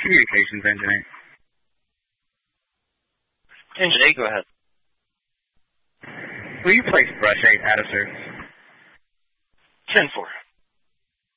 Communications, Engine 8. Engine 8, go ahead. Will you place Brush 8 out of service? 10-4.